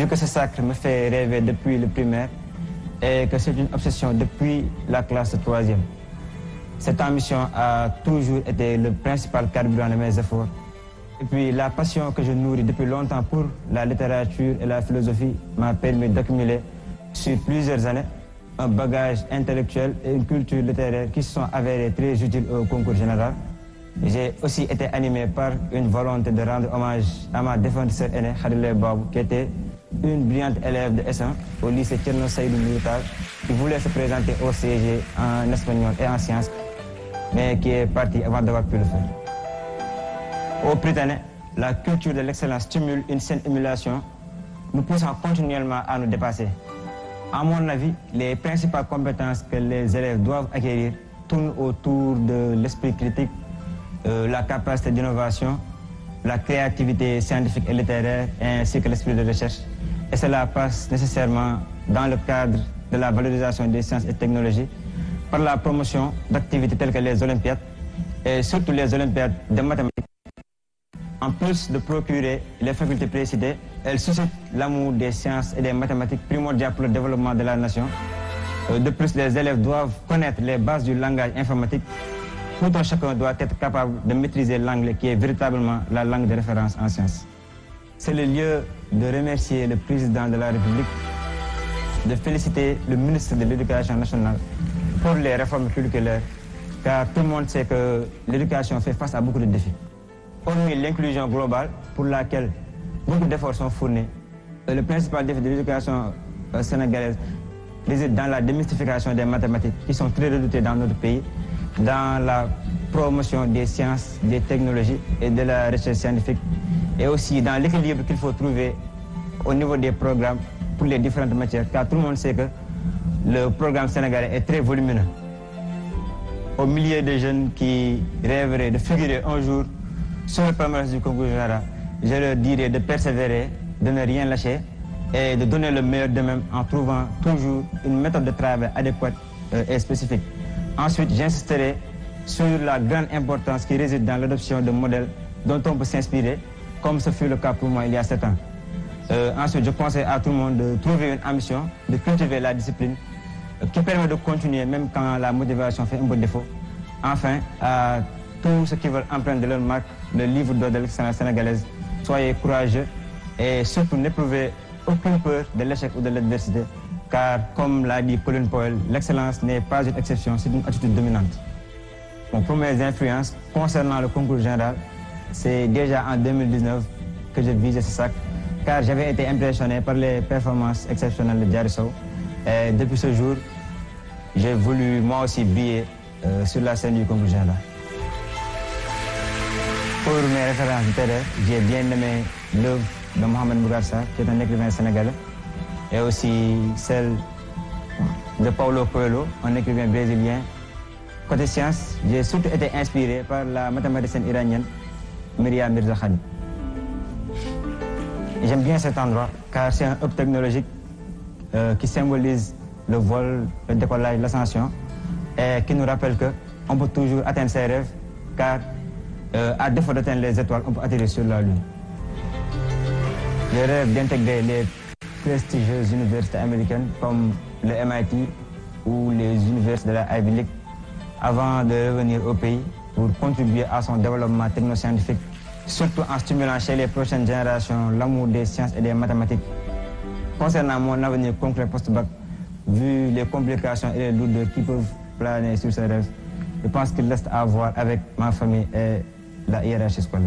vu que ce sacre me fait rêver depuis le primaire et que c'est une obsession depuis la classe de 3e. Cette ambition a toujours été le principal carburant de mes efforts. Et puis la passion que je nourris depuis longtemps pour la littérature et la philosophie m'a permis d'accumuler sur plusieurs années un bagage intellectuel et une culture littéraire qui se sont avérés très utiles au concours général. J'ai aussi été animé par une volonté de rendre hommage à ma défunte sœur aînée, Khadile Babou, qui était une brillante élève de S1 au lycée Thierno Seydou Nourou Tall, qui voulait se présenter au CG en espagnol et en sciences, mais qui est partie avant d'avoir pu le faire. Au Britannique, la culture de l'excellence stimule une saine émulation, nous poussant continuellement à nous dépasser. À mon avis, les principales compétences que les élèves doivent acquérir tournent autour de l'esprit critique, la capacité d'innovation, la créativité scientifique et littéraire, ainsi que l'esprit de recherche. Et cela passe nécessairement dans le cadre de la valorisation des sciences et technologies par la promotion d'activités telles que les Olympiades, et surtout les Olympiades de mathématiques. En plus de procurer les facultés précitées, elles suscitent l'amour des sciences et des mathématiques primordiales pour le développement de la nation. De plus, les élèves doivent connaître les bases du langage informatique. Tout un chacun doit être capable de maîtriser l'anglais qui est véritablement la langue de référence en sciences. C'est le lieu de remercier le président de la République, de féliciter le ministre de l'Éducation nationale pour les réformes curriculaires, car tout le monde sait que l'éducation fait face à beaucoup de défis. Hormis l'inclusion globale pour laquelle beaucoup d'efforts sont fournis, le principal défi de l'éducation sénégalaise réside dans la démystification des mathématiques qui sont très redoutées dans notre pays, dans la promotion des sciences, des technologies et de la recherche scientifique, et aussi dans l'équilibre qu'il faut trouver au niveau des programmes pour les différentes matières, car tout le monde sait que le programme sénégalais est très volumineux. Au milieu des jeunes qui rêveraient de figurer un jour sur le palmarès du concours général, je leur dirais de persévérer, de ne rien lâcher et de donner le meilleur d'eux-mêmes en trouvant toujours une méthode de travail adéquate et spécifique. Ensuite, j'insisterai sur la grande importance qui réside dans l'adoption de modèles dont on peut s'inspirer, comme ce fut le cas pour moi il y a 7 ans. Ensuite, je conseille à tout le monde de trouver une ambition, de cultiver la discipline, qui permet de continuer même quand la motivation fait un peu défaut. Enfin, à tous ceux qui veulent emprunter de leur marque le livre d'or de l'excellence sénégalaise, soyez courageux et surtout n'éprouvez aucune peur de l'échec ou de l'adversité, car comme l'a dit Colin Powell, l'excellence n'est pas une exception, c'est une attitude dominante. Bon, pour mes influences concernant le concours général, c'est déjà en 2019 que je visais ce sac, car j'avais été impressionné par les performances exceptionnelles de Diary Sow. Et depuis ce jour, j'ai voulu moi aussi briller sur la scène du concours général. Pour mes références littéraires, j'ai bien aimé l'œuvre de Mohamed Mbougar Sarr, qui est un écrivain sénégalais, et aussi celle de Paulo Coelho, un écrivain brésilien. Côté sciences, j'ai surtout été inspiré par la mathématicienne iranienne Myriam Mirza Khani. J'aime bien cet endroit car c'est un hub technologique qui symbolise le vol, le décollage, l'ascension et qui nous rappelle qu'on peut toujours atteindre ses rêves car à défaut d'atteindre les étoiles, on peut atterrir sur la Lune. Je rêve d'intégrer les prestigieuses universités américaines comme le MIT ou les universités de la Ivy League avant de revenir au pays pour contribuer à son développement technoscientifique, surtout en stimulant chez les prochaines générations l'amour des sciences et des mathématiques. Concernant mon avenir concret post-bac, vu les complications et les douleurs qui peuvent planer sur ce rêve, je pense qu'il reste à voir avec ma famille et la hiérarchie scolaire.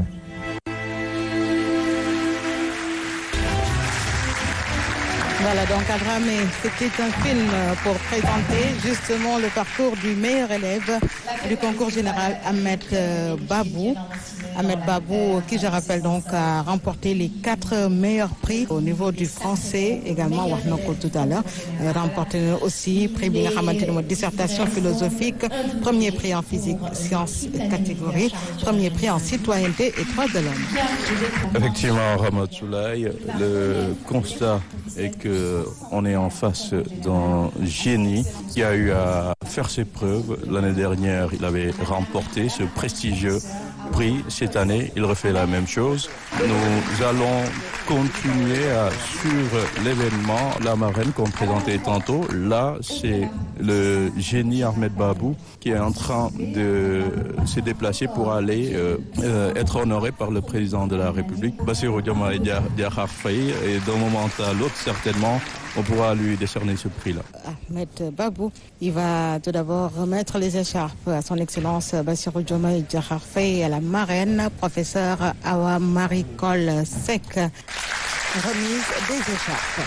Voilà, donc Adramé, c'était un film pour présenter justement le parcours du meilleur élève du concours général Ahmed Babou. Ahmed Babou, qui je rappelle donc a remporté les 4 meilleurs prix au niveau du français, également Wahnoko tout à l'heure, remporté aussi prix de dissertation philosophique, premier prix en physique, sciences catégorie, premier prix en citoyenneté et droits de l'homme. Effectivement, Ramatoulaye, le constat est qu'on est en face d'un génie qui a eu à faire ses preuves. L'année dernière, il avait remporté ce prestigieux prix. Cette année, il refait la même chose. Nous allons continuer à suivre l'événement, la marraine qu'on présentait tantôt. Là, c'est le génie Ahmed Babou qui est en train de se déplacer pour aller être honoré par le président de la République, Bassirou Diomaye Diakhar Faye. Et d'un moment à l'autre, certainement, on pourra lui décerner ce prix-là. Ahmed Babou, il va tout d'abord remettre les écharpes à son Excellence Bassirou Diomaye Diakhar Faye et à la marraine, professeur Awa Marie-Coll Seck. Remise des écharpes.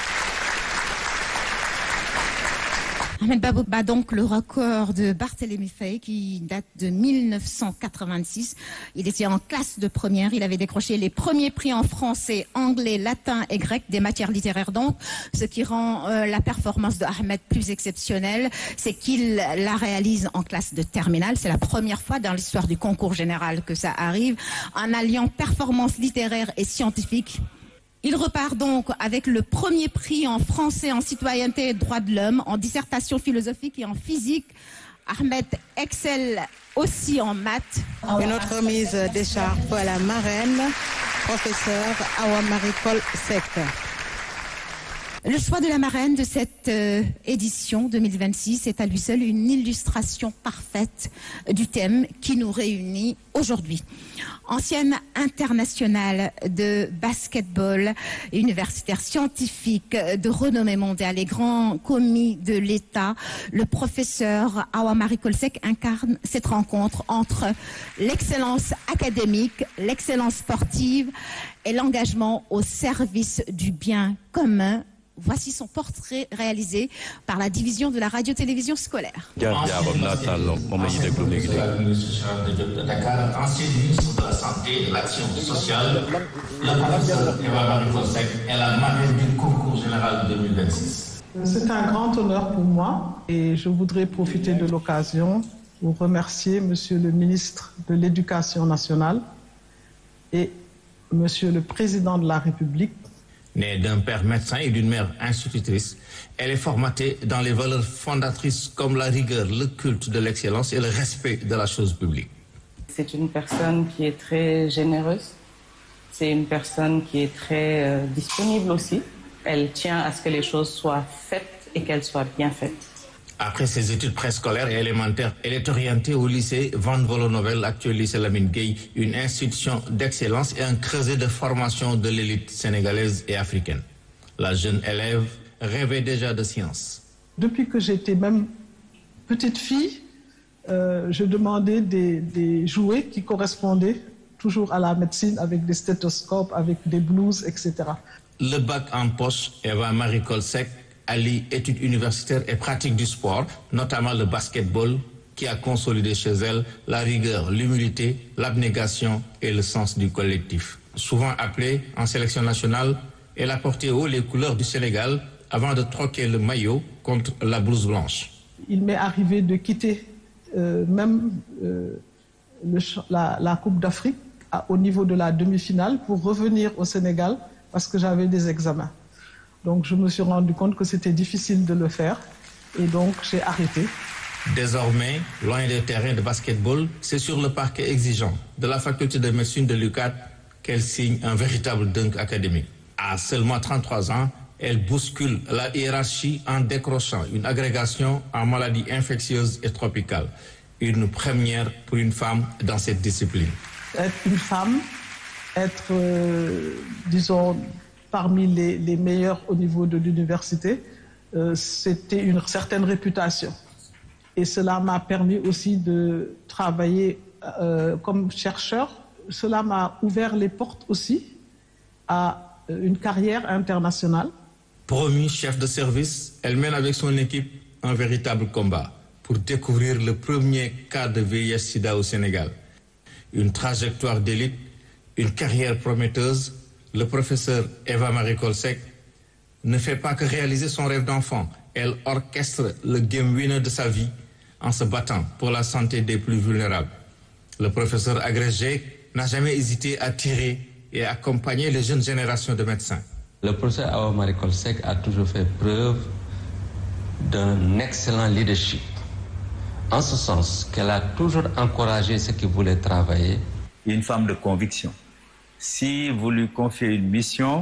Ahmed Babou bat donc le record de Barthélemy Faye qui date de 1986. Il était en classe de première. Il avait décroché les premiers prix en français, anglais, latin et grec, des matières littéraires donc. Ce qui rend la performance de Ahmed plus exceptionnelle, c'est qu'il la réalise en classe de terminale. C'est la première fois dans l'histoire du concours général que ça arrive, en alliant performance littéraire et scientifique. Il repart donc avec le premier prix en français, en citoyenneté et droits de l'homme, en dissertation philosophique et en physique. Ahmed excelle aussi en maths. Une autre remise d'écharpe à la marraine, professeur Awa Marie-Coll Seck. Le choix de la marraine de cette édition 2026 est à lui seul une illustration parfaite du thème qui nous réunit aujourd'hui. Ancienne internationale de basketball, universitaire scientifique de renommée mondiale et grand commis de l'État, le professeur Awa Marie-Coll Seck incarne cette rencontre entre l'excellence académique, l'excellence sportive et l'engagement au service du bien commun. Voici son portrait réalisé par la division de la radio-télévision scolaire. Ancien ministre de Dakar, ancien ministre de la Santé et de l'Action sociale, le professeur Awa Marie-Coll Seck est la marraine du concours général 2026. C'est un grand honneur pour moi et je voudrais profiter de l'occasion pour remercier Monsieur le ministre de l'Éducation nationale et Monsieur le Président de la République. Née d'un père médecin et d'une mère institutrice, elle est formatée dans les valeurs fondatrices comme la rigueur, le culte de l'excellence et le respect de la chose publique. C'est une personne qui est très généreuse, c'est une personne qui est très disponible aussi. Elle tient à ce que les choses soient faites et qu'elles soient bien faites. Après ses études préscolaires et élémentaires, elle est orientée au lycée Van Vollenhoven, actuel lycée Lamine Gueye, une institution d'excellence et un creuset de formation de l'élite sénégalaise et africaine. La jeune élève rêvait déjà de science. Depuis que j'étais même petite fille, je demandais des jouets qui correspondaient toujours à la médecine, avec des stéthoscopes, avec des blouses, etc. Le bac en poche, Awa Marie-Coll Seck allie études universitaires et pratique du sport, notamment le basketball, qui a consolidé chez elle la rigueur, l'humilité, l'abnégation et le sens du collectif. Souvent appelée en sélection nationale, elle a porté haut les couleurs du Sénégal avant de troquer le maillot contre la blouse blanche. Il m'est arrivé de quitter la Coupe d'Afrique au niveau de la demi-finale pour revenir au Sénégal parce que j'avais des examens. Donc je me suis rendu compte que c'était difficile de le faire et donc j'ai arrêté. Désormais, loin des terrains de basketball, c'est sur le parquet exigeant de la faculté de médecine de l'UCAD qu'elle signe un véritable dunk académique. À seulement 33 ans, elle bouscule la hiérarchie en décrochant une agrégation en maladies infectieuses et tropicales. Une première pour une femme dans cette discipline. Être une femme, être, disons, parmi les meilleurs au niveau de l'université, c'était une certaine réputation. Et cela m'a permis aussi de travailler comme chercheur. Cela m'a ouvert les portes aussi à une carrière internationale. Promue chef de service, elle mène avec son équipe un véritable combat pour découvrir le premier cas de VIH-Sida au Sénégal. Une trajectoire d'élite, une carrière prometteuse. Le professeur Awa Marie-Coll Seck ne fait pas que réaliser son rêve d'enfant. Elle orchestre le game winner de sa vie en se battant pour la santé des plus vulnérables. Le professeur agrégé n'a jamais hésité à tirer et à accompagner les jeunes générations de médecins. Le professeur Awa Marie-Coll Seck a toujours fait preuve d'un excellent leadership, en ce sens qu'elle a toujours encouragé ceux qui voulaient travailler. Une femme de conviction. Si vous lui confiez une mission,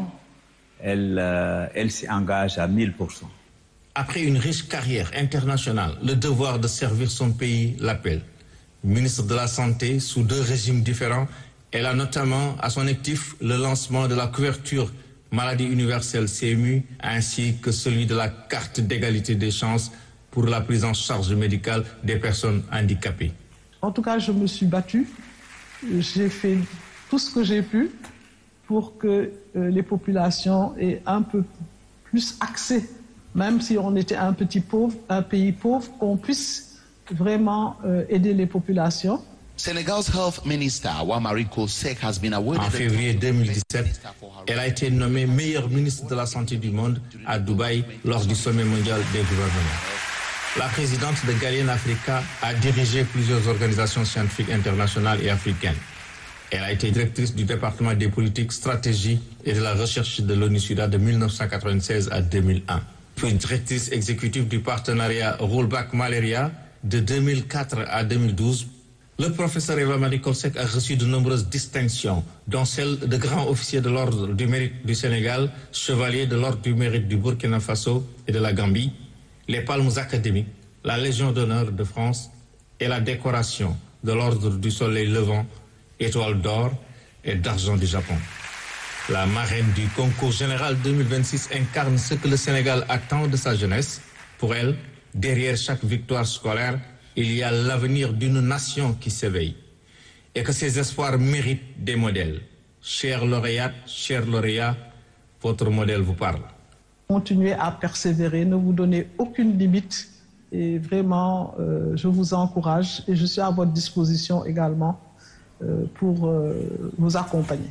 elle s'y engage à 1000%. Après une riche carrière internationale, le devoir de servir son pays l'appelle. Ministre de la Santé sous 2 régimes différents, elle a notamment à son actif le lancement de la couverture maladie universelle CMU ainsi que celui de la carte d'égalité des chances pour la prise en charge médicale des personnes handicapées. En tout cas, je me suis battue. J'ai fait tout ce que j'ai pu pour que les populations aient un peu plus accès, même si on était un pays pauvre, qu'on puisse vraiment aider les populations. Senegal's health minister Wamari Kosek has been awarded. En février 2017, elle a été nommée meilleure ministre de la Santé du monde à Dubaï lors du sommet mondial des gouvernements. La présidente de Galien Africa a dirigé plusieurs organisations scientifiques internationales et africaines. Elle a été directrice du département des politiques, stratégie et de la recherche de l'ONU-SIDA de 1996 à 2001. Puis directrice exécutive du partenariat Rollback Malaria de 2004 à 2012. Le professeur Eva-Marie Coll Seck a reçu de nombreuses distinctions, dont celle de grand officier de l'ordre du mérite du Sénégal, chevalier de l'ordre du mérite du Burkina Faso et de la Gambie, les palmes académiques, la Légion d'honneur de France et la décoration de l'ordre du Soleil levant, étoile d'or et d'argent du Japon. La marraine du concours général 2026 incarne ce que le Sénégal attend de sa jeunesse. Pour elle, derrière chaque victoire scolaire, il y a l'avenir d'une nation qui s'éveille et que ses espoirs méritent des modèles. Chère lauréate, chers lauréats, votre modèle vous parle. Continuez à persévérer, ne vous donnez aucune limite et vraiment, je vous encourage et je suis à votre disposition également pour vous accompagner.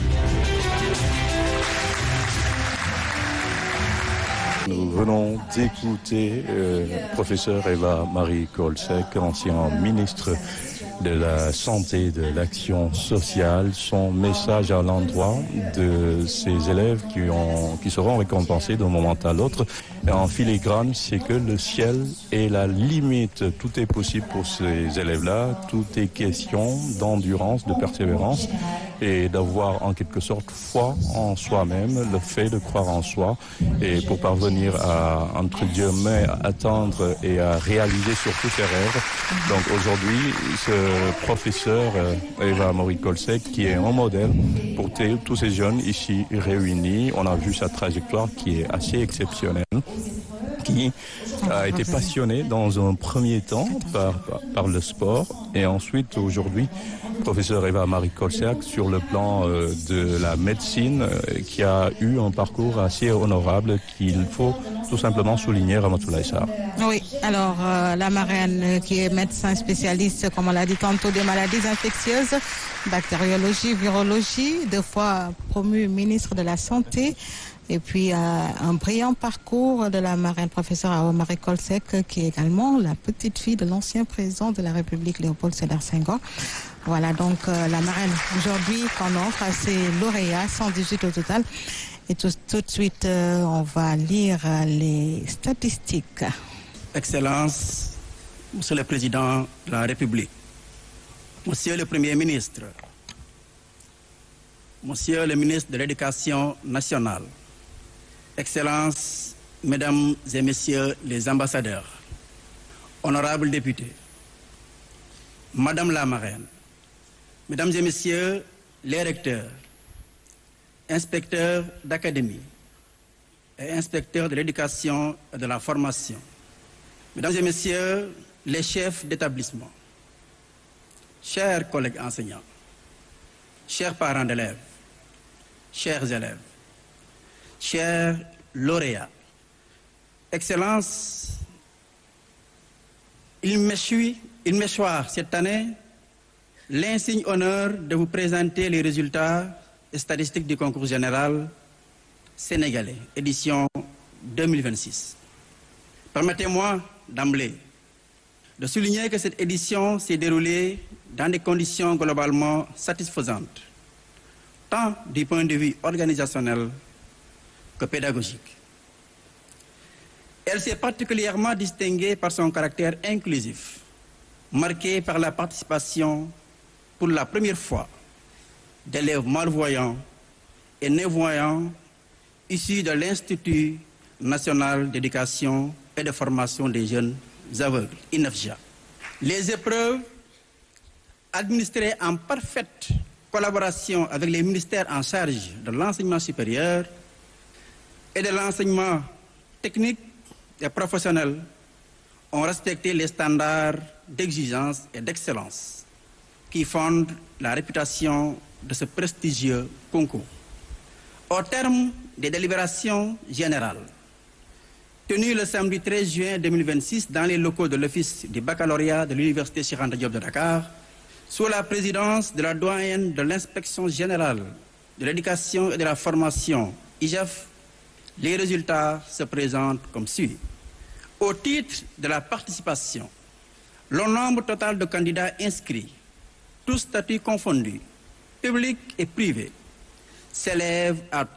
Nous venons d'écouter professeur Eva-Marie Coll Seck, ancien ministre de la Santé et de l'Action sociale, son message à l'endroit de ces élèves qui seront récompensés d'un moment à l'autre. Et en filigrane, c'est que le ciel est la limite. Tout est possible pour ces élèves-là. Tout est question d'endurance, de persévérance et d'avoir en quelque sorte foi en soi-même, le fait de croire en soi et pour parvenir à, entre guillemets, atteindre et à réaliser surtout ses rêves. Donc aujourd'hui, ce professeur Eva-Marie Coll Seck qui est un modèle pour tous ces jeunes ici réunis. On a vu sa trajectoire qui est assez exceptionnelle, qui a été passionné dans un premier temps par le sport et ensuite aujourd'hui professeur Eva-Marie Coll Seck sur le plan de la médecine qui a eu un parcours assez honorable qu'il faut tout simplement souligner, Ramatoulaye Sarr. Oui, alors la marraine qui est médecin spécialiste, comme on l'a dit tantôt, des maladies infectieuses, bactériologie, virologie, 2 fois promue ministre de la Santé. Et puis un brillant parcours de la marraine professeure Eva-Marie Coll Seck, qui est également la petite fille de l'ancien président de la République, Léopold Sédar Senghor. Voilà donc la marraine aujourd'hui qu'on offre à ses lauréats, 118 au total. Et tout de suite, on va lire les statistiques. Excellence, Monsieur le Président de la République, Monsieur le Premier ministre, Monsieur le ministre de l'Éducation nationale, Excellences, Mesdames et Messieurs les ambassadeurs, honorables députés, Madame la marraine, Mesdames et Messieurs les recteurs, inspecteurs d'académie et inspecteurs de l'éducation et de la formation, Mesdames et Messieurs les chefs d'établissement, chers collègues enseignants, chers parents d'élèves, chers élèves, chers lauréats, Excellences, il m'échoit cette année l'insigne honneur de vous présenter les résultats statistiques du concours général sénégalais, édition 2026. Permettez-moi d'emblée de souligner que cette édition s'est déroulée dans des conditions globalement satisfaisantes, tant du point de vue organisationnel que pédagogique. Elle s'est particulièrement distinguée par son caractère inclusif, marquée par la participation pour la première fois d'élèves malvoyants et non-voyants issus de l'Institut national d'éducation et de formation des jeunes aveugles, INEFJA. Les épreuves, administrées en parfaite collaboration avec les ministères en charge de l'enseignement supérieur et de l'enseignement technique et professionnel, ont respecté les standards d'exigence et d'excellence qui fondent la réputation de ce prestigieux concours. Au terme des délibérations générales, tenues le samedi 13 juin 2026 dans les locaux de l'Office du baccalauréat de l'Université Cheikh Anta Diop de Dakar, sous la présidence de la doyenne de l'Inspection générale de l'éducation et de la formation, IGEF, les résultats se présentent comme suit. Au titre de la participation, le nombre total de candidats inscrits, tous statuts confondus, publics et privés, s'élève à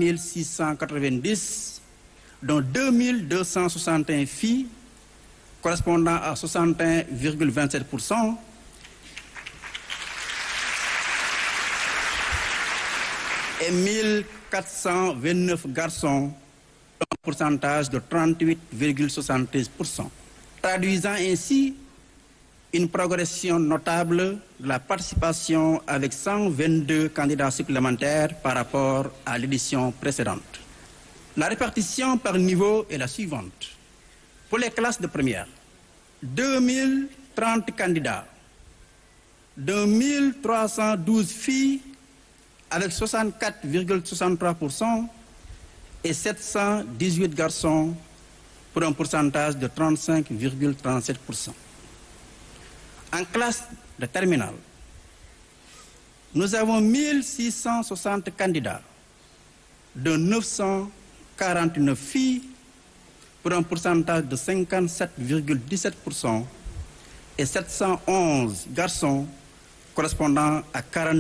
3690, dont 2261 filles, correspondant à 61,27%, et 1429 garçons, un pourcentage de 38,73%, traduisant ainsi une progression notable de la participation avec 122 candidats supplémentaires par rapport à l'édition précédente. La répartition par niveau est la suivante. Pour les classes de première, 2030 candidats, 2312 filles avec 64,63% et 718 garçons pour un pourcentage de 35,37%. En classe de terminale, nous avons 1660 candidats, de 949 filles pour un pourcentage de 57,17% et 711 garçons correspondant à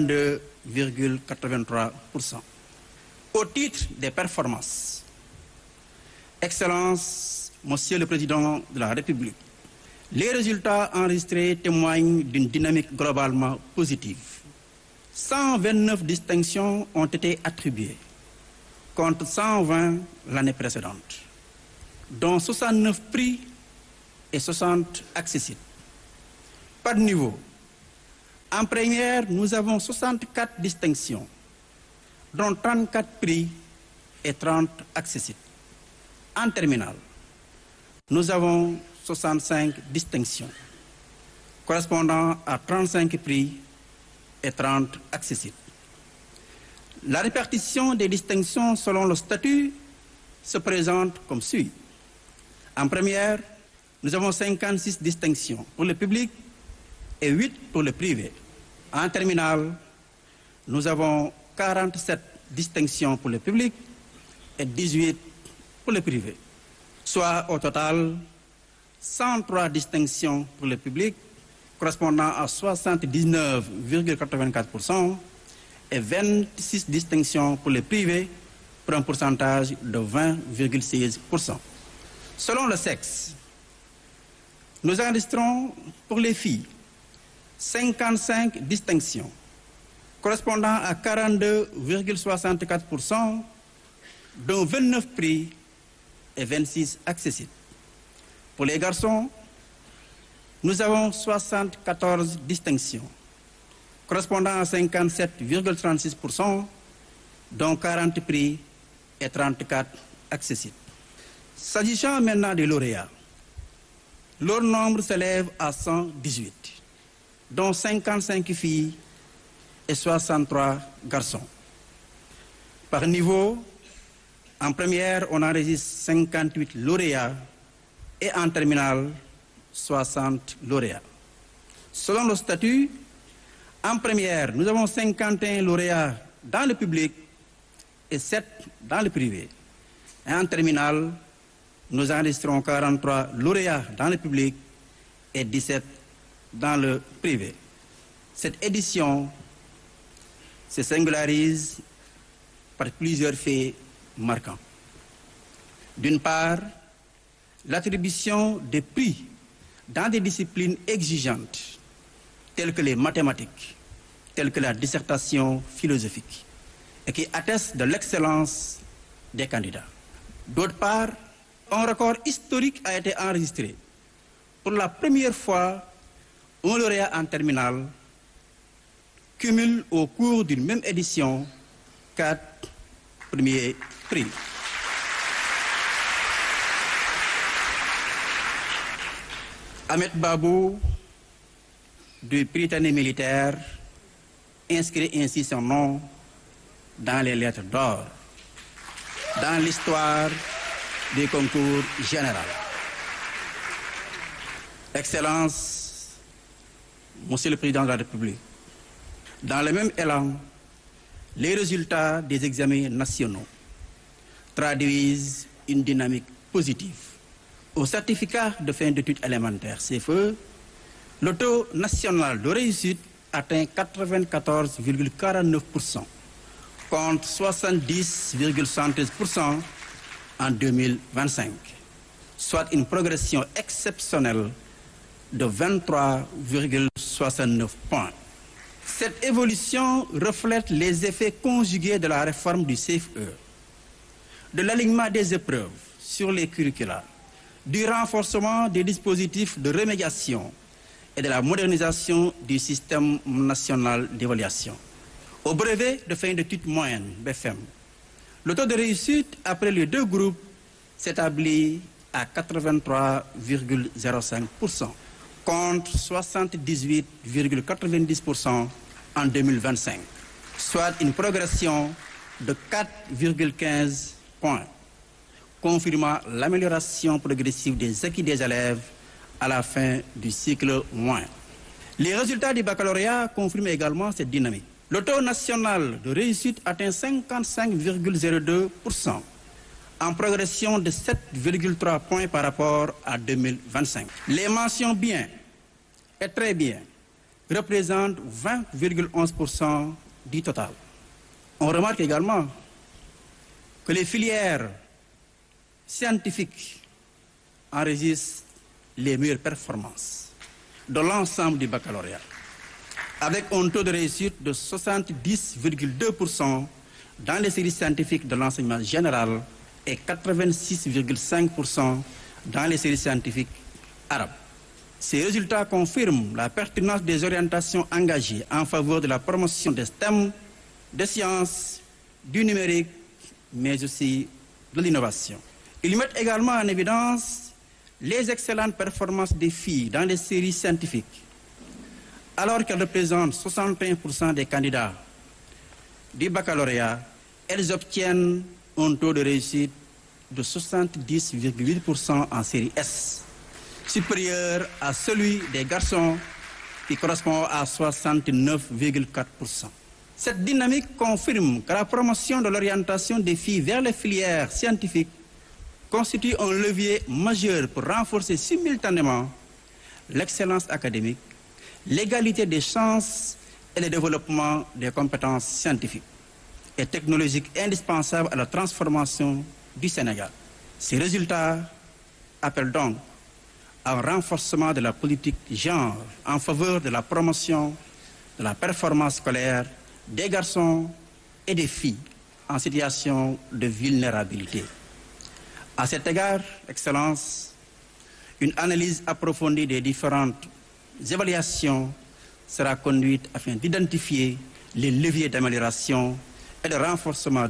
42,83%. Au titre des performances, Excellence, Monsieur le Président de la République, les résultats enregistrés témoignent d'une dynamique globalement positive. 129 distinctions ont été attribuées, contre 120 l'année précédente, dont 69 prix et 60 accessibles. Par niveau, en première, nous avons 64 distinctions, dont 34 prix et 30 accessibles. En terminale, nous avons 65 distinctions, correspondant à 35 prix et 30 accessibles. La répartition des distinctions selon le statut se présente comme suit. En première, nous avons 56 distinctions pour le public et 8 pour le privé. En terminale, nous avons 47 distinctions pour le public et 18 pour le privé, soit au total 103 distinctions pour le public, correspondant à 79,84%, et 26 distinctions pour le privé, pour un pourcentage de 20,16%. Selon le sexe, nous enregistrons pour les filles 55 distinctions, correspondant à 42,64%, dont 29 prix et 26 accessibles. Pour les garçons, nous avons 74 distinctions, correspondant à 57,36%, dont 40 prix et 34 accessibles. S'agissant maintenant des lauréats, leur nombre s'élève à 118, dont 55 filles et 63 garçons. Par niveau, en première, on enregistre 58 lauréats et en terminale, 60 lauréats. Selon le statut, en première, nous avons 51 lauréats dans le public et 7 dans le privé. Et en terminale, nous enregistrons 43 lauréats dans le public et 17 dans le privé. Cette édition se singularise par plusieurs faits marquants. D'une part, l'attribution des prix dans des disciplines exigeantes, telles que les mathématiques, telles que la dissertation philosophique, et qui attestent de l'excellence des candidats. D'autre part, un record historique a été enregistré. Pour la première fois, un lauréat en terminale cumule au cours d'une même édition 4 premiers prix. Ahmed Babou, du Prytanée militaire, inscrit ainsi son nom dans les lettres d'or, dans l'histoire du concours général. Excellence, Monsieur le Président de la République, dans le même élan, les résultats des examens nationaux traduisent une dynamique positive. Au certificat de fin d'études élémentaires CFE, le taux national de réussite atteint 94,49% contre 70,73% en 2025, soit une progression exceptionnelle de 23,69 points. Cette évolution reflète les effets conjugués de la réforme du CFE, de l'alignement des épreuves sur les curricula, du renforcement des dispositifs de remédiation et de la modernisation du système national d'évaluation. Au brevet de fin d'études moyennes, BFM, le taux de réussite après les deux groupes s'établit à 83,05% contre 78,90% en 2025, soit une progression de 4,15 points, confirmant l'amélioration progressive des acquis des élèves à la fin du cycle moyen. Les résultats du baccalauréat confirment également cette dynamique. Le taux national de réussite atteint 55,02%, en progression de 7,3 points par rapport à 2025. Les mentions bien et très bien représentent 20,11% du total. On remarque également que les filières scientifiques enregistrent les meilleures performances de l'ensemble du baccalauréat, avec un taux de réussite de 70,2% dans les séries scientifiques de l'enseignement général et 86,5% dans les séries scientifiques arabes. Ces résultats confirment la pertinence des orientations engagées en faveur de la promotion des STEM, des sciences, du numérique, mais aussi de l'innovation. Ils mettent également en évidence les excellentes performances des filles dans les séries scientifiques, alors qu'elles représentent 61% des candidats du baccalauréat. Elles obtiennent un taux de réussite de 70,8% en série S, supérieur à celui des garçons qui correspond à 69,4%. Cette dynamique confirme que la promotion de l'orientation des filles vers les filières scientifiques constitue un levier majeur pour renforcer simultanément l'excellence académique, l'égalité des chances et le développement des compétences scientifiques et technologiques indispensables à la transformation du Sénégal. Ces résultats appellent donc un renforcement de la politique genre en faveur de la promotion de la performance scolaire des garçons et des filles en situation de vulnérabilité. À cet égard, Excellence, une analyse approfondie des différentes évaluations sera conduite afin d'identifier les leviers d'amélioration et de renforcement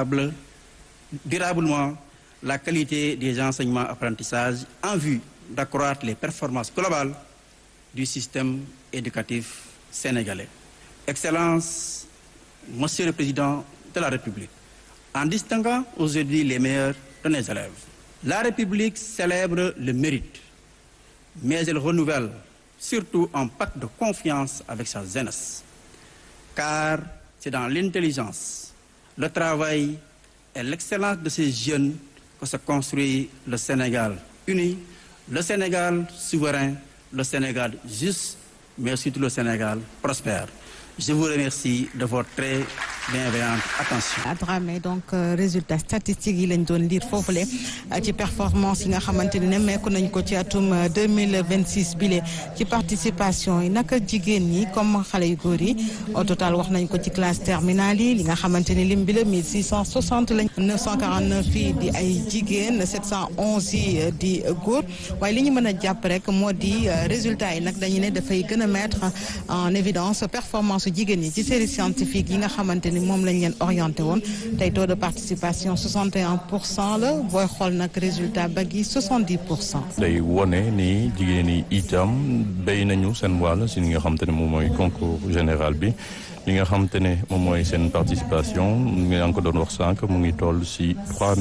durablement la qualité des enseignements-apprentissages en vue d'accroître les performances globales du système éducatif sénégalais. Excellence, Monsieur le Président de la République, en distinguant aujourd'hui les meilleurs de nos élèves, la République célèbre le mérite, mais elle renouvelle surtout un pacte de confiance avec sa jeunesse, car c'est dans l'intelligence, le travail et l'excellence de ces jeunes que se construit le Sénégal uni, le Sénégal souverain, le Sénégal juste, mais surtout le Sénégal prospère. Je vous remercie de votre très bienveillante attention. Dramé donc résultat statistique yi lañ doon lire foofule ci performance yi nga xamante ne nemmeeku nañ ko ci atum 2026 bile ci participation yi naka jigéen ñi comme xale yu góor yi au total wax nañ ko ci classe terminale yi li nga xamante ne lim bi la 1660 lañ 949 yi di ay jigéen 711 yi di góor waaye li ñu mën a jàpp rek moo di résultat yi nag dañu ne dafay gën a mettre en évidence performance jigéen ñi ci série scientifique yi nga xamante ni moom lañ leen orienté woon tey taux de participation 61% la booy xool nag résultat bag yi 70%. day wone ni jigéen yi itam béy nañu seen wàll si li nga xamante ne moom mooy concours général bi li nga xamante ne moom mooy seen participation mi ngi ko doon wax sànq mu ngi toll si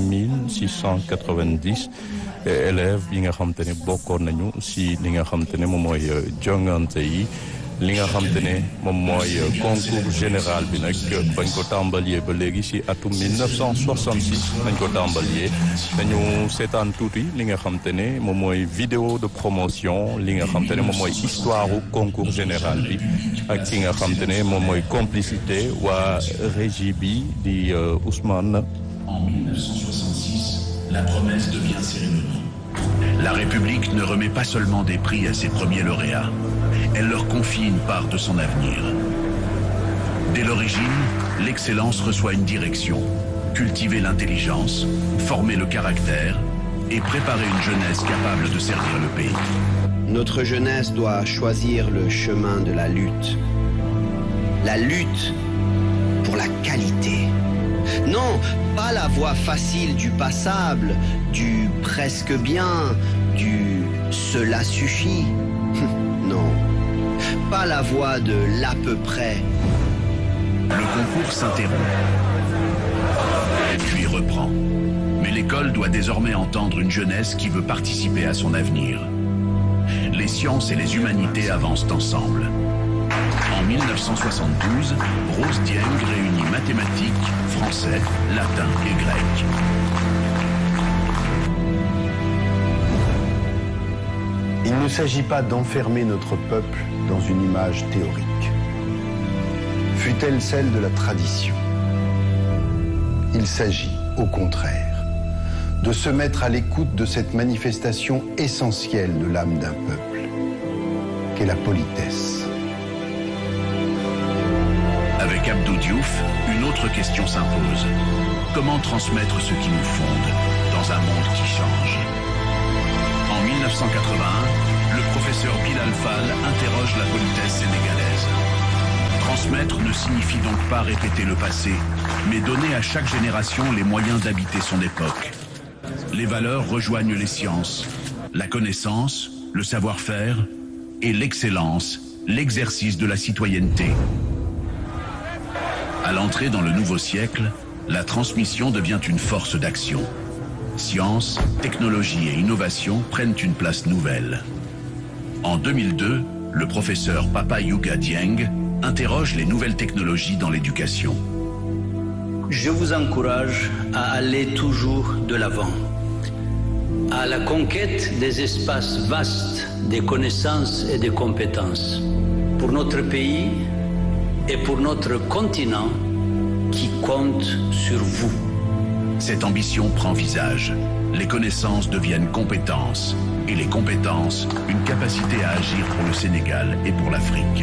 3690 élèves yi nga xamante ne bokkoon nañu si li nga xamante ne moom mooy jongante yi. li nga xamante ne moom mooy concours général bi nag bañ ko tàmbalee ba léegi si atum 1966 nañ ko tàmbalee dañu seetaan tuuti li nga xamante ne moom mooy vidéo de promotion li nga xamante ne moom mooy histoire u concours général bi ak ki nga xamante ne moom mooy complicité waa régie bi di Ousmane. En 1966, la promesse devient cérémonie. La République ne remet pas seulement des prix à ses premiers lauréats. Elle leur confie une part de son avenir. Dès l'origine, l'excellence reçoit une direction. Cultiver l'intelligence, former le caractère et préparer une jeunesse capable de servir le pays. Notre jeunesse doit choisir le chemin de la lutte. La lutte pour la qualité. Non, pas la voie facile du passable, du presque bien, du cela suffit. Non. Pas la voie de l'à peu près. Le concours s'interrompt, puis reprend. Mais l'école doit désormais entendre une jeunesse qui veut participer à son avenir. Les sciences et les humanités avancent ensemble. En 1972, Rose Dieng réunit mathématiques, français, latin et grec. Il ne s'agit pas d'enfermer notre peuple dans une image théorique, fût-elle celle de la tradition. Il s'agit, au contraire, de se mettre à l'écoute de cette manifestation essentielle de l'âme d'un peuple, qu'est la politesse. Avec Abdou Diouf, une autre question s'impose. Comment transmettre ce qui nous fonde dans un monde qui change ? En 1981, le professeur Bilal Fall interroge la politesse sénégalaise. Transmettre ne signifie donc pas répéter le passé, mais donner à chaque génération les moyens d'habiter son époque. Les valeurs rejoignent les sciences, la connaissance, le savoir-faire et l'excellence, l'exercice de la citoyenneté. À l'entrée dans le nouveau siècle, la transmission devient une force d'action. Science, technologie et innovation prennent une place nouvelle. En 2002, le professeur Papa Yuga Dieng interroge les nouvelles technologies dans l'éducation. Je vous encourage à aller toujours de l'avant, à la conquête des espaces vastes des connaissances et des compétences, pour notre pays et pour notre continent qui compte sur vous. Cette ambition prend visage. Les connaissances deviennent compétences et les compétences, une capacité à agir pour le Sénégal et pour l'Afrique.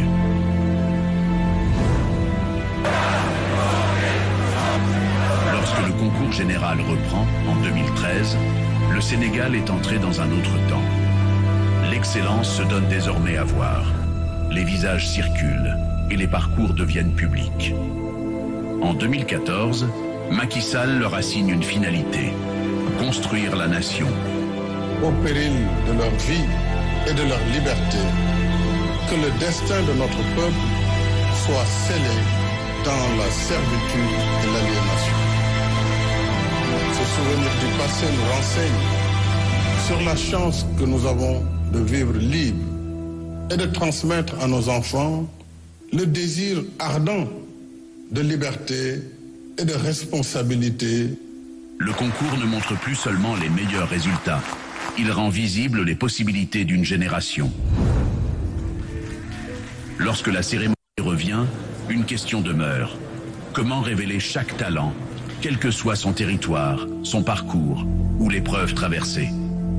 Lorsque le concours général reprend en 2013, le Sénégal est entré dans un autre temps. L'excellence se donne désormais à voir. Les visages circulent et les parcours deviennent publics. En 2014, Macky Sall leur assigne une finalité, construire la nation. Au péril de leur vie et de leur liberté, que le destin de notre peuple soit scellé dans la servitude et l'aliénation. Ce souvenir du passé nous renseigne sur la chance que nous avons de vivre libre et de transmettre à nos enfants le désir ardent de liberté et de responsabilité. Le concours ne montre plus seulement les meilleurs résultats. Il rend visibles les possibilités d'une génération. Lorsque la cérémonie revient, une question demeure. Comment révéler chaque talent, quel que soit son territoire, son parcours ou l'épreuve traversée?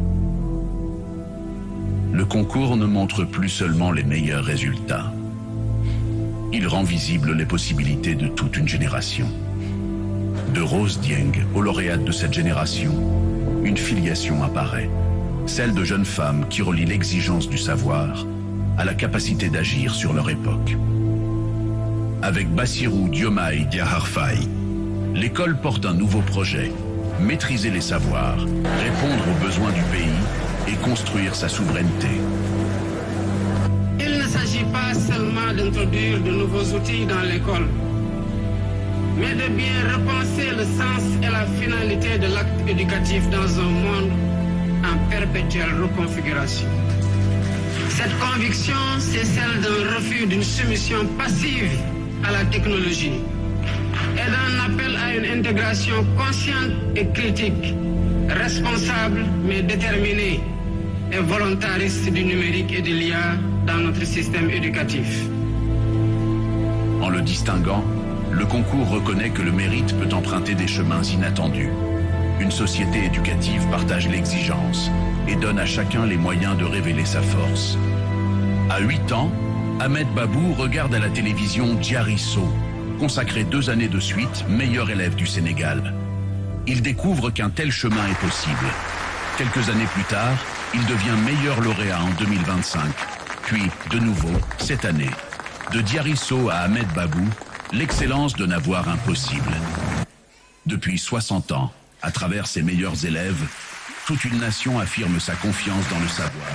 Le concours ne montre plus seulement les meilleurs résultats. Il rend visibles les possibilités de toute une génération. De Rose Dieng aux lauréates de cette génération, une filiation apparaît, celle de jeunes femmes qui relient l'exigence du savoir à la capacité d'agir sur leur époque. Avec Bassirou Diomaye Diakhar Faye, l'école porte un nouveau projet, maîtriser les savoirs, répondre aux besoins du pays et construire sa souveraineté. Il ne s'agit pas seulement d'introduire de nouveaux outils dans l'école, mais de bien repenser le sens et la finalité de l'acte éducatif dans un monde en perpétuelle reconfiguration. Cette conviction, c'est celle d'un refus d'une soumission passive à la technologie et d'un appel à une intégration consciente et critique, responsable mais déterminée et volontariste du numérique et de l'IA dans notre système éducatif. En le distinguant, le concours reconnaît que le mérite peut emprunter des chemins inattendus. Une société éducative partage l'exigence et donne à chacun les moyens de révéler sa force. À 8 ans, Ahmed Babou regarde à la télévision Diarisso, consacré 2 années de suite meilleur élève du Sénégal. Il découvre qu'un tel chemin est possible. Quelques années plus tard, il devient meilleur lauréat en 2025. Puis, de nouveau, cette année, de Diarisso à Ahmed Babou, l'excellence donne à voir impossible. Depuis 60 ans, à travers ses meilleurs élèves, toute une nation affirme sa confiance dans le savoir.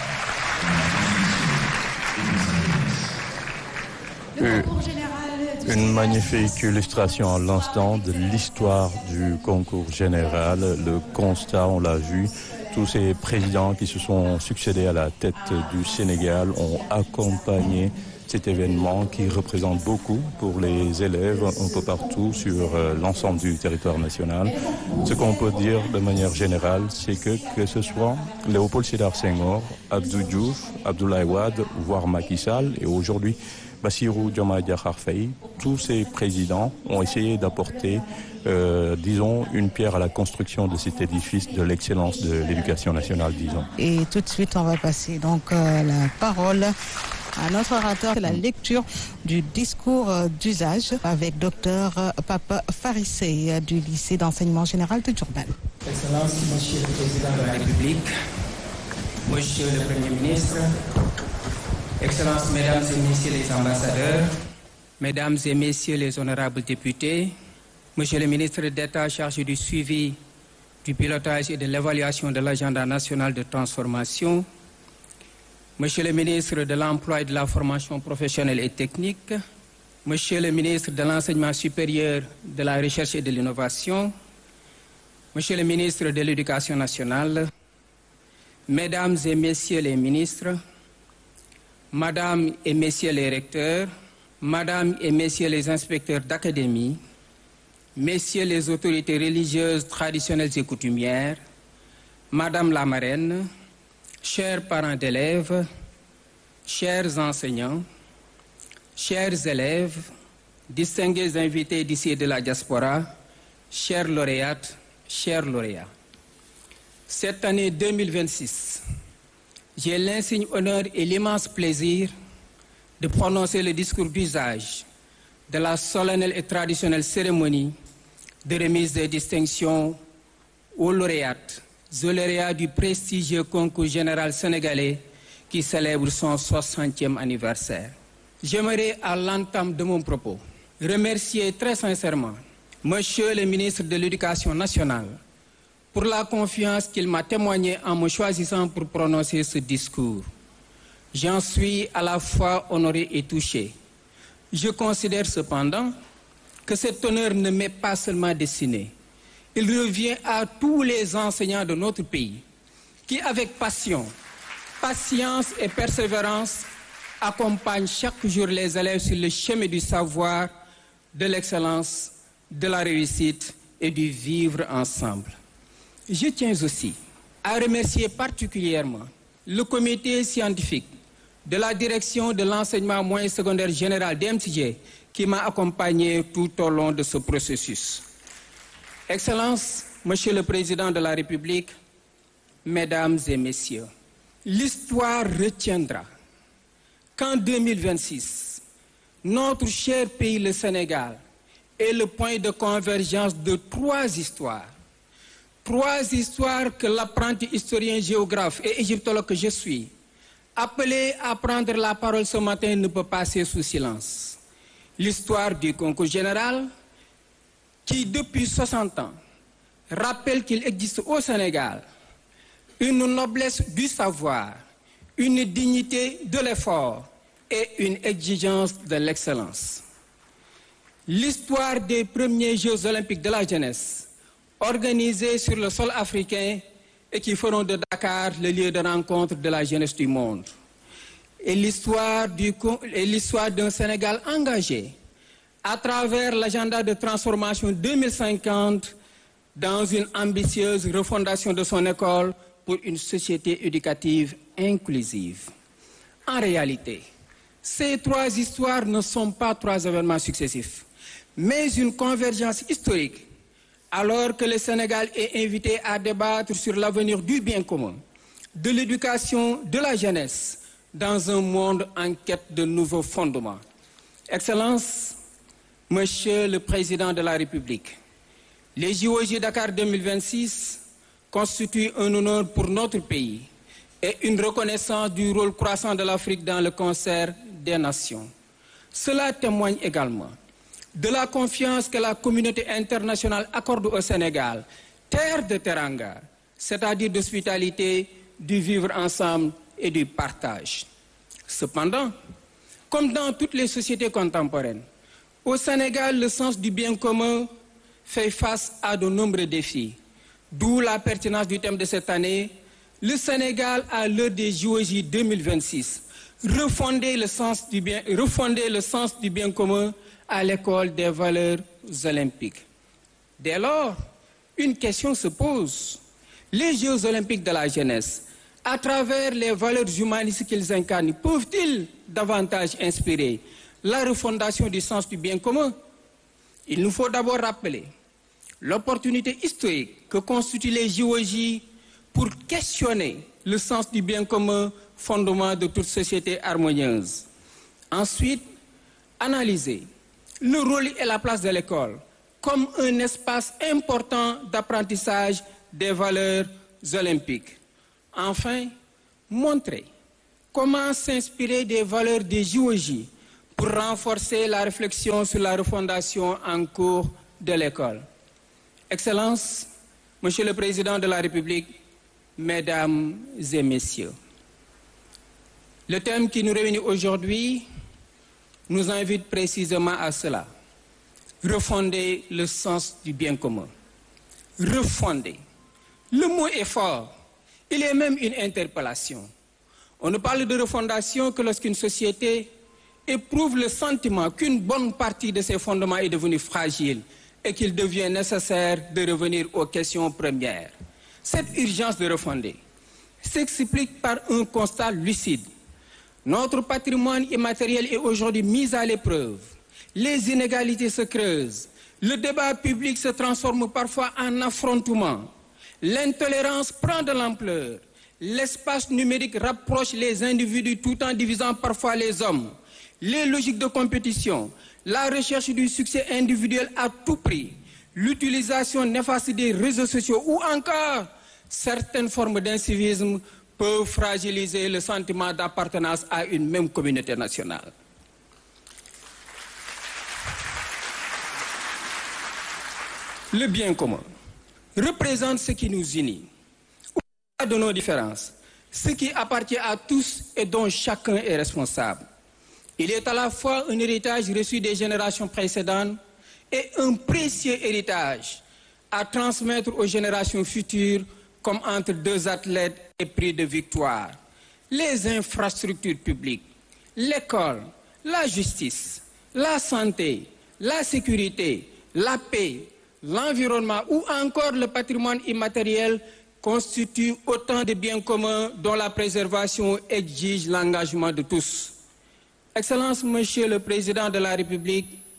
Une magnifique illustration à l'instant de l'histoire du concours général. Le constat, on l'a vu, tous ces présidents qui se sont succédés à la tête du Sénégal ont accompagné cet événement qui représente beaucoup pour les élèves un peu partout sur l'ensemble du territoire national. Ce qu'on peut dire de manière générale, c'est que ce soit Léopold Sédar Senghor, Abdou Diouf, Abdoulaye Wade, voire Macky Sall, et aujourd'hui Bassirou Diomaye Diakhar Faye, tous ces présidents ont essayé d'apporter, disons, une pierre à la construction de cet édifice de l'excellence de l'éducation nationale, disons. Et tout de suite, on va passer donc la parole à notre orateur, la lecture du discours d'usage avec Dr Papa Farissé du lycée d'enseignement général de Diourbel. Excellence, Monsieur le Président de la République, Monsieur le Premier ministre, Excellences, Mesdames et Messieurs les ambassadeurs, Mesdames et Messieurs les honorables députés, Monsieur le ministre d'État chargé du suivi, du pilotage et de l'évaluation de l'agenda national de transformation, Monsieur le ministre de l'Emploi et de la formation professionnelle et technique, Monsieur le ministre de l'Enseignement supérieur, de la Recherche et de l'Innovation, Monsieur le ministre de l'Éducation nationale, Mesdames et Messieurs les ministres, Madame et Messieurs les recteurs, Madame et Messieurs les inspecteurs d'académie, Messieurs les autorités religieuses traditionnelles et coutumières, Madame la marraine, chers parents d'élèves, chers enseignants, chers élèves, distingués invités d'ici et de la diaspora, chères lauréates, chers lauréats. Cette année 2026, j'ai l'insigne honneur et l'immense plaisir de prononcer le discours d'usage de la solennelle et traditionnelle cérémonie de remise des distinctions aux lauréates du prestigieux concours général sénégalais qui célèbre son 60e anniversaire. J'aimerais, à l'entame de mon propos, remercier très sincèrement Monsieur le ministre de l'Éducation nationale pour la confiance qu'il m'a témoignée en me choisissant pour prononcer ce discours. J'en suis à la fois honoré et touché. Je considère cependant que cet honneur ne m'est pas seulement destiné. Il revient à tous les enseignants de notre pays qui, avec passion, patience et persévérance, accompagnent chaque jour les élèves sur le chemin du savoir, de l'excellence, de la réussite et du vivre ensemble. Je tiens aussi à remercier particulièrement le comité scientifique de la direction de l'enseignement moyen secondaire général d'MTJ qui m'a accompagné tout au long de ce processus. Excellences, Monsieur le Président de la République, Mesdames et Messieurs, l'histoire retiendra qu'en 2026, notre cher pays, le Sénégal, est le point de convergence de trois histoires. Trois histoires que l'apprenti historien, géographe et égyptologue que je suis, appelé à prendre la parole ce matin, ne peut passer sous silence. L'histoire du concours général, qui depuis 60 ans rappelle qu'il existe au Sénégal une noblesse du savoir, une dignité de l'effort et une exigence de l'excellence. L'histoire des premiers Jeux olympiques de la jeunesse, organisés sur le sol africain et qui feront de Dakar le lieu de rencontre de la jeunesse du monde. Et l'histoire d'un Sénégal engagé à travers l'agenda de transformation 2050 dans une ambitieuse refondation de son école pour une société éducative inclusive. En réalité, ces trois histoires ne sont pas trois événements successifs, mais une convergence historique, alors que le Sénégal est invité à débattre sur l'avenir du bien commun, de l'éducation, de la jeunesse, dans un monde en quête de nouveaux fondements. Excellences, Monsieur le Président de la République, les JOJ Dakar 2026 constituent un honneur pour notre pays et une reconnaissance du rôle croissant de l'Afrique dans le concert des nations. Cela témoigne également de la confiance que la communauté internationale accorde au Sénégal, terre de teranga, c'est-à-dire d'hospitalité, du vivre ensemble et du partage. Cependant, comme dans toutes les sociétés contemporaines, au Sénégal, le sens du bien commun fait face à de nombreux défis, d'où la pertinence du thème de cette année, le Sénégal à l'heure des JOJ 2026, refonder le sens du bien commun à l'école des valeurs olympiques. Dès lors, une question se pose. Les Jeux olympiques de la jeunesse, à travers les valeurs humanistes qu'ils incarnent, peuvent-ils davantage inspirer la refondation du sens du bien commun? Il nous faut d'abord rappeler l'opportunité historique que constituent les JOJ pour questionner le sens du bien commun, fondement de toute société harmonieuse. Ensuite, analyser le rôle et la place de l'école comme un espace important d'apprentissage des valeurs olympiques. Enfin, montrer comment s'inspirer des valeurs des JOJ pour renforcer la réflexion sur la refondation en cours de l'école. Excellences, Monsieur le Président de la République, Mesdames et Messieurs, le thème qui nous réunit aujourd'hui nous invite précisément à cela. Refonder le sens du bien commun. Refonder. Le mot est fort. Il est même une interpellation. On ne parle de refondation que lorsqu'une société éprouve le sentiment qu'une bonne partie de ses fondements est devenue fragile et qu'il devient nécessaire de revenir aux questions premières. Cette urgence de refonder s'explique par un constat lucide. Notre patrimoine immatériel est aujourd'hui mis à l'épreuve. Les inégalités se creusent. Le débat public se transforme parfois en affrontement. L'intolérance prend de l'ampleur. L'espace numérique rapproche les individus tout en divisant parfois les hommes. Les logiques de compétition, la recherche du succès individuel à tout prix, l'utilisation néfaste des réseaux sociaux ou encore certaines formes d'incivisme peuvent fragiliser le sentiment d'appartenance à une même communauté nationale. Le bien commun représente ce qui nous unit, au-delà de nos différences, ce qui appartient à tous et dont chacun est responsable. Il est à la fois un héritage reçu des générations précédentes et un précieux héritage à transmettre aux générations futures comme entre deux athlètes épris de victoire. Les infrastructures publiques, l'école, la justice, la santé, la sécurité, la paix, l'environnement ou encore le patrimoine immatériel constituent autant de biens communs dont la préservation exige l'engagement de tous. Excellences, Monsieur le Président de la République,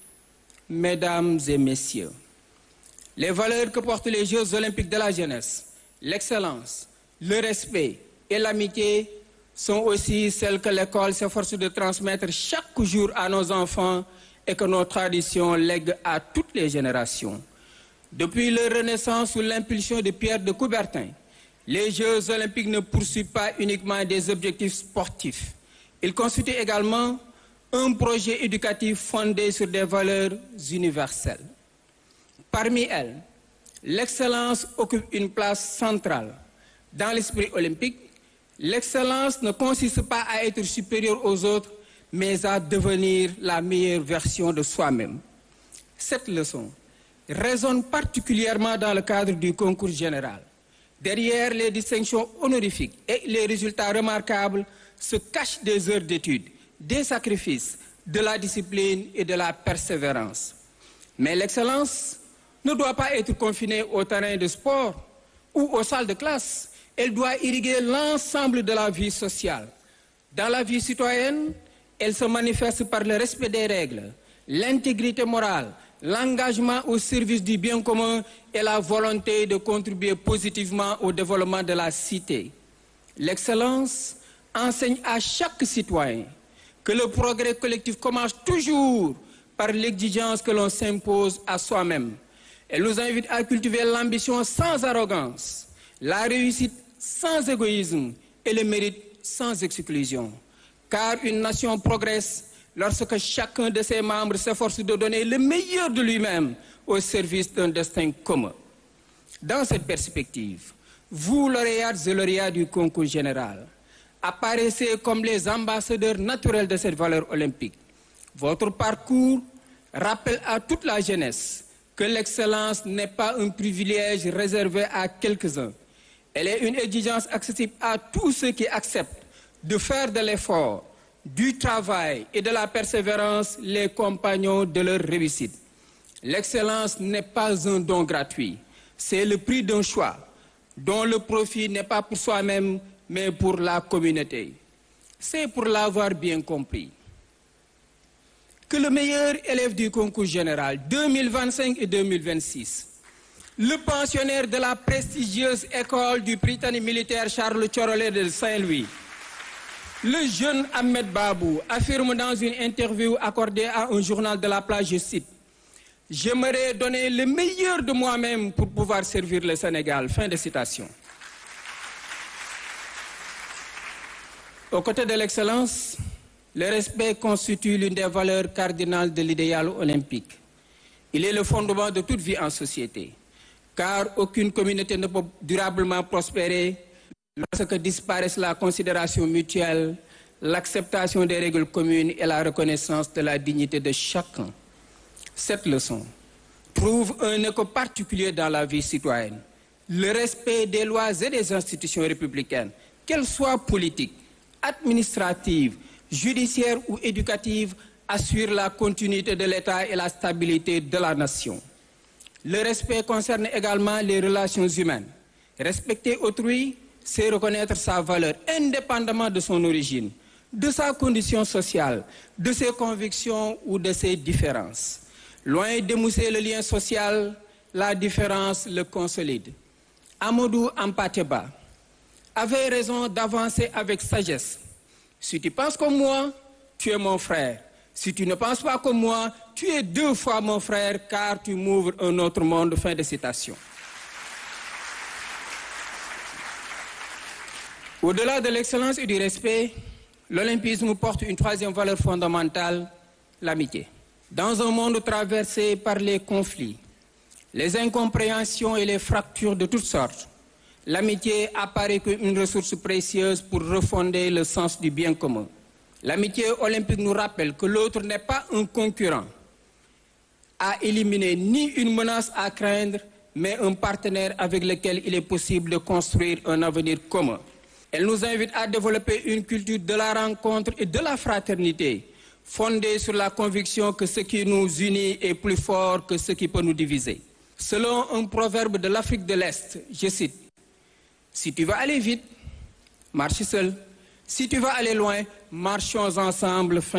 Mesdames et messieurs, les valeurs que portent les Jeux olympiques de la jeunesse, l'excellence, le respect et l'amitié sont aussi celles que l'école s'efforce de transmettre chaque jour à nos enfants et que nos traditions lèguent à toutes les générations. Depuis leur renaissance sous l'impulsion de Pierre de Coubertin, les Jeux olympiques ne poursuivent pas uniquement des objectifs sportifs. Ils constituent également un projet éducatif fondé sur des valeurs universelles. Parmi elles, l'excellence occupe une place centrale. Dans l'esprit olympique, l'excellence ne consiste pas à être supérieur aux autres, mais à devenir la meilleure version de soi-même. Cette leçon résonne particulièrement dans le cadre du concours général. Derrière les distinctions honorifiques et les résultats remarquables se cachent des heures d'études, des sacrifices, de la discipline et de la persévérance. Mais l'excellence ne doit pas être confinée au terrain de sport ou aux salles de classe. Elle doit irriguer l'ensemble de la vie sociale. Dans la vie citoyenne, elle se manifeste par le respect des règles, l'intégrité morale, l'engagement au service du bien commun et la volonté de contribuer positivement au développement de la cité. L'excellence enseigne à chaque citoyen que le progrès collectif commence toujours par l'exigence que l'on s'impose à soi-même. Elle nous invite à cultiver l'ambition sans arrogance, la réussite sans égoïsme et le mérite sans exclusion. Car une nation progresse lorsque chacun de ses membres s'efforce de donner le meilleur de lui-même au service d'un destin commun. Dans cette perspective, vous, lauréates et lauréats du concours général, apparaissez comme les ambassadeurs naturels de cette valeur olympique. Votre parcours rappelle à toute la jeunesse que l'excellence n'est pas un privilège réservé à quelques-uns. Elle est une exigence accessible à tous ceux qui acceptent de faire de l'effort, du travail et de la persévérance les compagnons de leur réussite. L'excellence n'est pas un don gratuit, c'est le prix d'un choix dont le profit n'est pas pour soi-même, mais pour la communauté. C'est pour l'avoir bien compris que le meilleur élève du concours général 2025 et 2026, le pensionnaire de la prestigieuse école du Britannique militaire Charles Thiorolé de Saint-Louis, le jeune Ahmed Babou, affirme dans une interview accordée à un journal de la place, je cite, « J'aimerais donner le meilleur de moi-même pour pouvoir servir le Sénégal. » Fin de citation. Aux côtés de l'excellence, le respect constitue l'une des valeurs cardinales de l'idéal olympique. Il est le fondement de toute vie en société, car aucune communauté ne peut durablement prospérer lorsque disparaissent la considération mutuelle, l'acceptation des règles communes et la reconnaissance de la dignité de chacun. Cette leçon trouve un écho particulier dans la vie citoyenne. Le respect des lois et des institutions républicaines, qu'elles soient politiques, administratives, judiciaires ou éducatives, assure la continuité de l'État et la stabilité de la nation. Le respect concerne également les relations humaines. Respecter autrui, c'est reconnaître sa valeur, indépendamment de son origine, de sa condition sociale, de ses convictions ou de ses différences. Loin d'émousser le lien social, la différence le consolide. Amadou Hampâté-Bâ avait raison d'avancer avec sagesse. Si tu penses comme moi, tu es mon frère. Si tu ne penses pas comme moi, tu es 2 fois mon frère, car tu m'ouvres un autre monde. Fin de citation. Au-delà de l'excellence et du respect, l'olympisme porte une 3e valeur fondamentale, l'amitié. Dans un monde traversé par les conflits, les incompréhensions et les fractures de toutes sortes, l'amitié apparaît comme une ressource précieuse pour refonder le sens du bien commun. L'amitié olympique nous rappelle que l'autre n'est pas un concurrent à éliminer ni une menace à craindre, mais un partenaire avec lequel il est possible de construire un avenir commun. Elle nous invite à développer une culture de la rencontre et de la fraternité, fondée sur la conviction que ce qui nous unit est plus fort que ce qui peut nous diviser. Selon un proverbe de l'Afrique de l'Est, je cite, « Si tu vas aller vite, marche seul. Si tu vas aller loin, marchons ensemble. »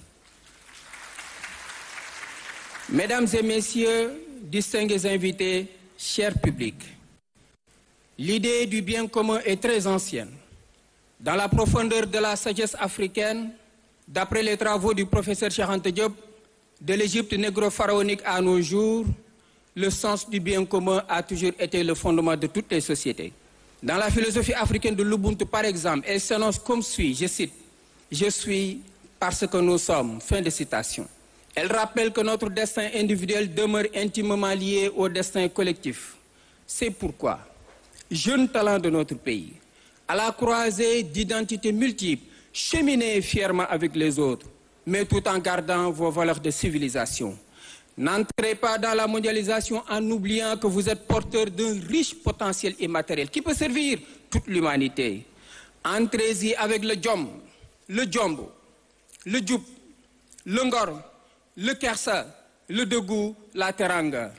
Fin de citation. Mesdames et messieurs, distingués invités, chers publics, l'idée du bien commun est très ancienne. Dans la profondeur de la sagesse africaine, d'après les travaux du professeur Cheikh Anta Diop, de l'Égypte négro-pharaonique à nos jours, le sens du bien commun a toujours été le fondement de toutes les sociétés. Dans la philosophie africaine de l'Ubuntu, par exemple, elle s'annonce comme suit, je cite, « Je suis parce que nous sommes », fin de citation. Elle rappelle que notre destin individuel demeure intimement lié au destin collectif. C'est pourquoi, jeunes talents de notre pays, à la croisée d'identités multiples, cheminez fièrement avec les autres, mais tout en gardant vos valeurs de civilisation. N'entrez pas dans la mondialisation en oubliant que vous êtes porteur d'un riche potentiel immatériel qui peut servir toute l'humanité. Entrez-y avec le jom, le jombo, le djup, le ngor, le kersa, le degou, la teranga.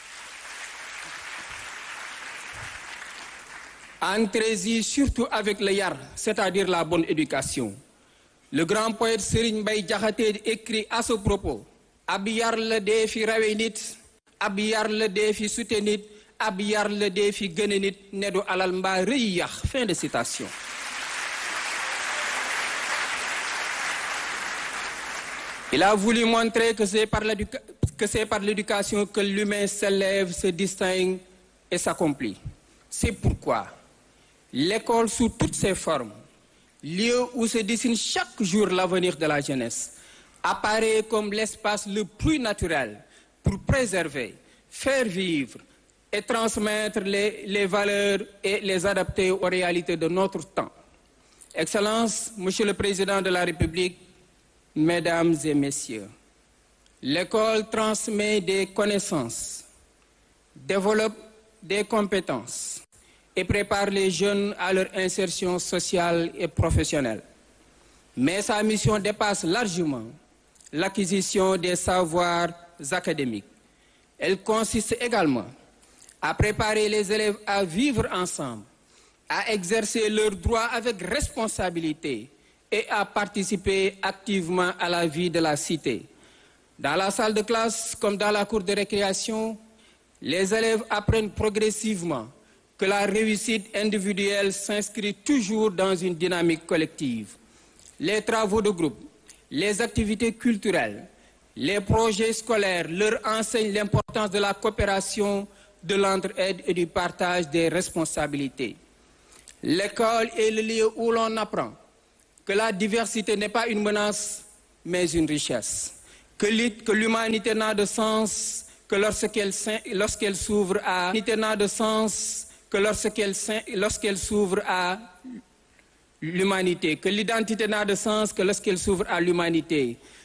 Entrez-y surtout avec le yar, c'est-à-dire la bonne éducation. Le grand poète Serigne Mbaye Diakhaté écrit à ce propos: ab yar la dee fi rawe nit, ab yar la dee fi sute nit, ab yar la dee fi gëne nit, ne du alal mbaa rëy yax. Fin de citation. Il a voulu montrer que c'est par l'éducation que l'humain s'élève, se distingue et s'accomplit. C'est pourquoi l'école sous toutes ses formes, lieu où se dessine chaque jour l'avenir de la jeunesse, apparaît comme l'espace le plus naturel pour préserver, faire vivre et transmettre les valeurs et les adapter aux réalités de notre temps. Excellences, Monsieur le Président de la République, Mesdames et Messieurs, l'école transmet des connaissances, développe des compétences et prépare les jeunes à leur insertion sociale et professionnelle. Mais sa mission dépasse largement l'acquisition des savoirs académiques. Elle consiste également à préparer les élèves à vivre ensemble, à exercer leurs droits avec responsabilité et à participer activement à la vie de la cité. Dans la salle de classe comme dans la cour de récréation, les élèves apprennent progressivement que la réussite individuelle s'inscrit toujours dans une dynamique collective. Les travaux de groupe, les activités culturelles, les projets scolaires leur enseignent l'importance de la coopération, de l'entraide et du partage des responsabilités. L'école est le lieu où l'on apprend que la diversité n'est pas une menace, mais une richesse. Que l'humanité n'a de sens que lorsqu'elle s'ouvre à l'humanité n'a de sens que lorsqu'elle s'ouvre à l'humanité. Que l'identité n'a de sens que lorsqu'elle s'ouvre à l'humanité.